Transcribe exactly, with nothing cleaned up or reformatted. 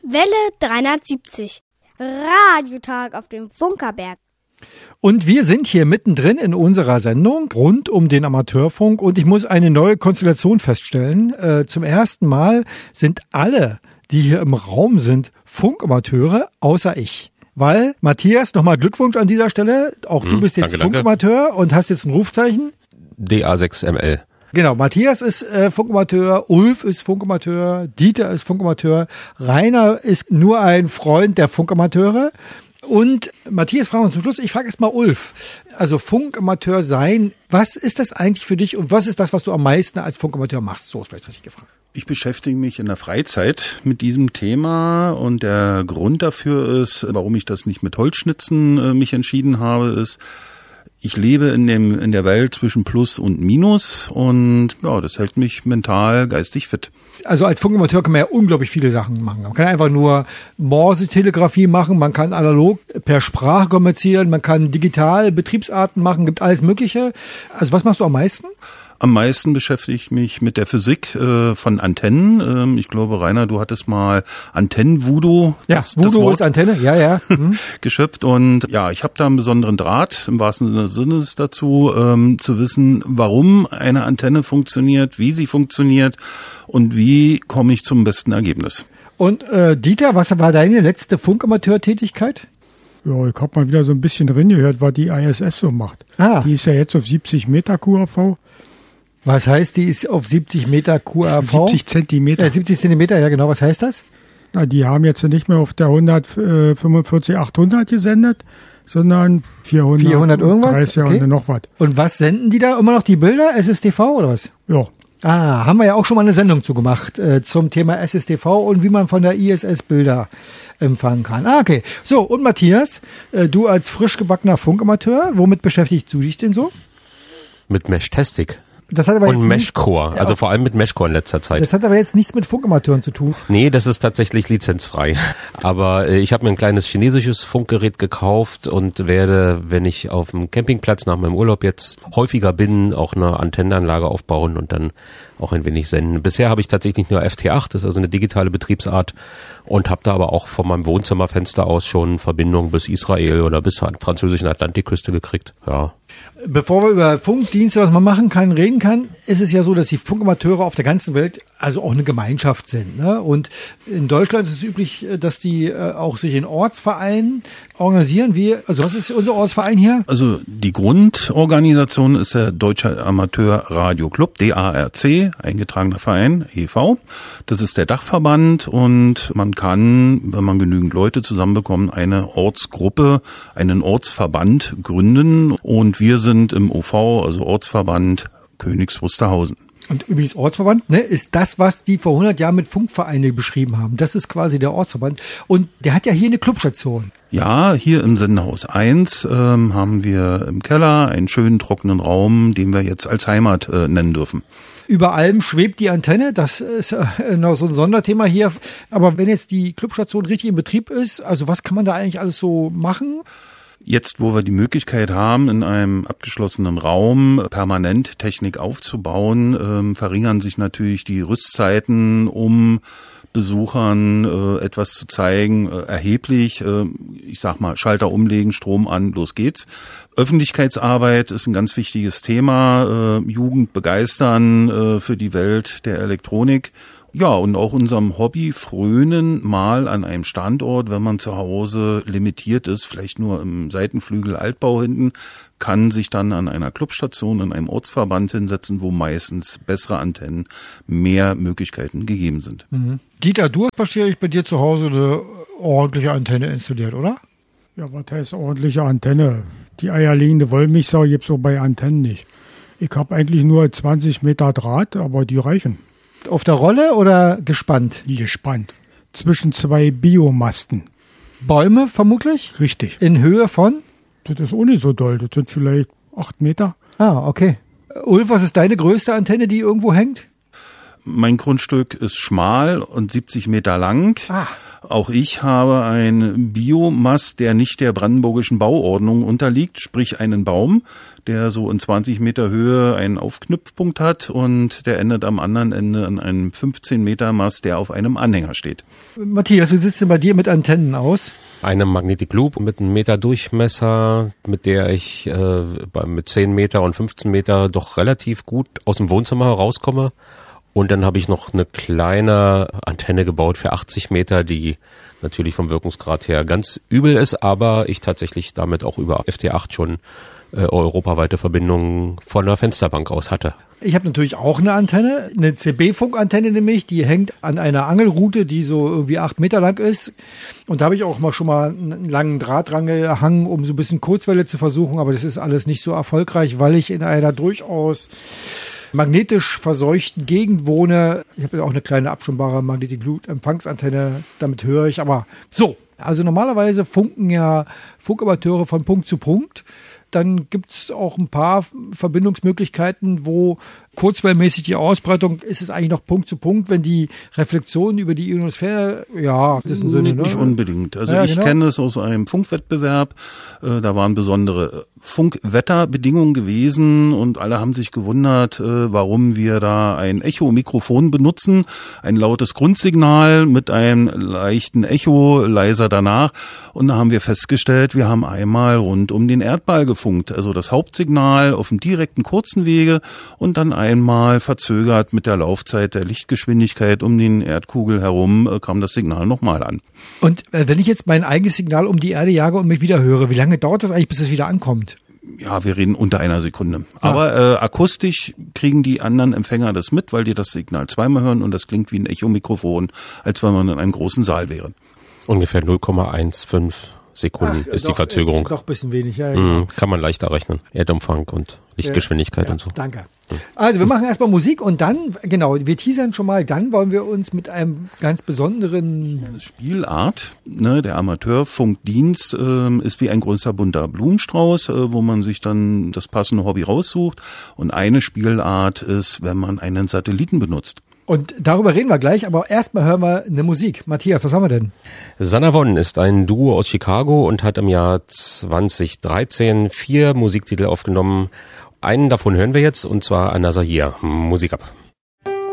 Welle dreihundertsiebzig. Radiotag auf dem Funkerberg. Und wir sind hier mittendrin in unserer Sendung rund um den Amateurfunk und ich muss eine neue Konstellation feststellen. Äh, zum ersten Mal sind alle, die hier im Raum sind, Funkamateure, außer ich. Weil, Matthias, nochmal Glückwunsch an dieser Stelle. Auch hm, du bist jetzt danke, Funkamateur danke. Und hast jetzt ein Rufzeichen. D A sechs M L. Genau, Matthias ist äh, Funkamateur, Ulf ist Funkamateur, Dieter ist Funkamateur, Rainer ist nur ein Freund der Funkamateure. Und Matthias, fragen wir uns zum Schluss, ich frage erst mal Ulf, also Funkamateur sein, was ist das eigentlich für dich und was ist das, was du am meisten als Funkamateur machst? So ist vielleicht richtig gefragt. Ich beschäftige mich in der Freizeit mit diesem Thema und der Grund dafür ist, warum ich das nicht mit Holzschnitzen äh, mich entschieden habe, ist, ich lebe in dem in der Welt zwischen Plus und Minus und ja, das hält mich mental, geistig fit. Also als Funkamateur kann man ja unglaublich viele Sachen machen. Man kann einfach nur Morse-Telegrafie machen, man kann analog per Sprache kommunizieren, man kann digital Betriebsarten machen, gibt alles Mögliche. Also was machst du am meisten? Am meisten beschäftige ich mich mit der Physik äh, von Antennen. Ähm, ich glaube, Rainer, du hattest mal Antennen-Voodoo. Ja, das, Voodoo das Wort ist Antenne, ja, ja. Mhm. geschöpft. Und ja, ich habe da einen besonderen Draht, im wahrsten Sinne des Sinnes dazu, ähm, zu wissen, warum eine Antenne funktioniert, wie sie funktioniert und wie komme ich zum besten Ergebnis. Und äh, Dieter, was war deine letzte Funkamateur-Tätigkeit? Ja, ich habe mal wieder so ein bisschen drin gehört, was die I S S so macht. Ah. Die ist ja jetzt auf siebzig Meter Q A V. Was heißt, die ist auf siebzig Meter Q A V? siebzig Zentimeter. Äh, siebzig Zentimeter, ja genau. Was heißt das? Na, die haben jetzt nicht mehr auf der hundertfünfundvierzig achthundert gesendet, sondern vierhundert, vierhundert irgendwas? dreißig okay. Und noch was. Und was senden die da? Immer noch die Bilder? S S T V oder was? Ja. Ah, haben wir ja auch schon mal eine Sendung zu gemacht äh, zum Thema S S T V und wie man von der I S S Bilder empfangen kann. Ah, okay. So, und Matthias, äh, du als frisch gebackener Funkamateur, womit beschäftigst du dich denn so? Mit Mesh-Testing. Das hat aber und jetzt Meshcore, also vor allem mit Meshcore in letzter Zeit. Das hat aber jetzt nichts mit Funkamateuren zu tun. Nee, das ist tatsächlich lizenzfrei. Aber äh, ich habe mir ein kleines chinesisches Funkgerät gekauft und werde, wenn ich auf dem Campingplatz nach meinem Urlaub jetzt häufiger bin, auch eine Antennenanlage aufbauen und dann auch ein wenig senden. Bisher habe ich tatsächlich nur F T acht, das ist also eine digitale Betriebsart und habe da aber auch von meinem Wohnzimmerfenster aus schon Verbindungen bis Israel oder bis zur französischen Atlantikküste gekriegt. Ja. Bevor wir über Funkdienste, was man machen kann, reden kann, ist es ja so, dass die Funkamateure auf der ganzen Welt also auch eine Gemeinschaft sind. Ne? Und in Deutschland ist es üblich, dass die äh, auch sich in Ortsvereinen organisieren. Wie, also was ist unser Ortsverein hier? Also die Grundorganisation ist der Deutsche Amateur Radio Club, D A R C, eingetragener Verein, E V. Das ist der Dachverband und man kann, wenn man genügend Leute zusammenbekommt, eine Ortsgruppe, einen Ortsverband gründen und wir sind im O V, also Ortsverband Königs Wusterhausen. Und übrigens Ortsverband, ne, ist das, was die vor hundert Jahren mit Funkvereine beschrieben haben. Das ist quasi der Ortsverband. Und der hat ja hier eine Clubstation. Ja, hier im Sendehaus eins ähm, haben wir im Keller einen schönen trockenen Raum, den wir jetzt als Heimat äh, nennen dürfen. Über allem schwebt die Antenne, das ist äh, noch so ein Sonderthema hier. Aber wenn jetzt die Clubstation richtig in Betrieb ist, also was kann man da eigentlich alles so machen? Jetzt, wo wir die Möglichkeit haben, in einem abgeschlossenen Raum permanent Technik aufzubauen, ähm, verringern sich natürlich die Rüstzeiten, um Besuchern äh, etwas zu zeigen, äh, erheblich. Äh, ich sag mal, Schalter umlegen, Strom an, los geht's. Öffentlichkeitsarbeit ist ein ganz wichtiges Thema. Äh, Jugend begeistern äh, für die Welt der Elektronik. Ja, und auch unserem Hobby frönen mal an einem Standort, wenn man zu Hause limitiert ist, vielleicht nur im Seitenflügel Altbau hinten, kann sich dann an einer Clubstation, in einem Ortsverband hinsetzen, wo meistens bessere Antennen, mehr Möglichkeiten gegeben sind. Mhm. Dieter, du hast wahrscheinlich bei dir zu Hause eine ordentliche Antenne installiert, oder? Ja, was heißt ordentliche Antenne? Die eierlegende Wollmilchsau gibt's so bei Antennen nicht. Ich habe eigentlich nur zwanzig Meter Draht, aber die reichen. Auf der Rolle oder gespannt? Gespannt. Zwischen zwei Biomasten. Bäume vermutlich? Richtig. In Höhe von? Das ist auch nicht so doll. Das sind vielleicht acht Meter. Ah, okay. Ulf, was ist deine größte Antenne, die irgendwo hängt? Mein Grundstück ist schmal und siebzig Meter lang. Ah. Auch ich habe einen Biomast, der nicht der brandenburgischen Bauordnung unterliegt, sprich einen Baum, der so in zwanzig Meter Höhe einen Aufknüpfpunkt hat und der endet am anderen Ende an einem fünfzehn Meter Mast, der auf einem Anhänger steht. Matthias, wie sieht es denn bei dir mit Antennen aus? Eine Magnetic Loop mit einem Meter Durchmesser, mit der ich äh, mit zehn Meter und fünfzehn Meter doch relativ gut aus dem Wohnzimmer herauskomme. Und dann habe ich noch eine kleine Antenne gebaut für achtzig Meter, die natürlich vom Wirkungsgrad her ganz übel ist, aber ich tatsächlich damit auch über F T acht schon äh, europaweite Verbindungen von der Fensterbank aus hatte. Ich habe natürlich auch eine Antenne, eine C B-Funkantenne nämlich, die hängt an einer Angelrute, die so irgendwie acht Meter lang ist. Und da habe ich auch mal schon mal einen langen Draht dran gehangen, um so ein bisschen Kurzwelle zu versuchen, aber das ist alles nicht so erfolgreich, weil ich in einer durchaus magnetisch verseuchten Gegend wohne. Ich habe ja auch eine kleine abschirmbare Magnetic Loop Empfangsantenne, damit höre ich. Aber so, also normalerweise funken ja Funkamateure von Punkt zu Punkt. Dann gibt's auch ein paar Verbindungsmöglichkeiten, wo kurzwellenmäßig die Ausbreitung ist es eigentlich noch Punkt zu Punkt, wenn die Reflexion über die Ionosphäre, ja, das ist ein Sinne, ne? Nicht unbedingt. Also ja, ich genau. kenne es aus einem Funkwettbewerb. Äh, da waren besondere Funkwetterbedingungen gewesen und alle haben sich gewundert, äh, warum wir da ein Echo-Mikrofon benutzen. Ein lautes Grundsignal mit einem leichten Echo, leiser danach. Und da haben wir festgestellt, wir haben einmal rund um den Erdball gefunkt. Also das Hauptsignal auf dem direkten kurzen Wege und dann einmal verzögert mit der Laufzeit der Lichtgeschwindigkeit um den Erdkugel herum äh, kam das Signal nochmal an. Und äh, wenn ich jetzt mein eigenes Signal um die Erde jage und mich wieder höre, wie lange dauert das eigentlich, bis es wieder ankommt? Ja, wir reden unter einer Sekunde. Aber äh, akustisch kriegen die anderen Empfänger das mit, weil die das Signal zweimal hören und das klingt wie ein Echo-Mikrofon, als wenn man in einem großen Saal wäre. Ungefähr null Komma fünfzehn Sekunden Ach, ist doch, die Verzögerung. Ist doch ein bisschen wenig, ja. Mhm, kann man leichter rechnen. Erdumfang und Lichtgeschwindigkeit ja, und so. Danke. Also wir machen erstmal Musik und dann, genau, wir teasern schon mal, dann wollen wir uns mit einem ganz besonderen Spielart, ne, der Amateurfunkdienst äh, ist wie ein größer bunter Blumenstrauß, äh, wo man sich dann das passende Hobby raussucht. Und eine Spielart ist, wenn man einen Satelliten benutzt. Und darüber reden wir gleich, aber erstmal hören wir eine Musik. Matthias, was haben wir denn? Sanavon ist ein Duo aus Chicago und hat im Jahr zwanzig dreizehn vier Musiktitel aufgenommen. Einen davon hören wir jetzt, und zwar Another Year. Musik ab.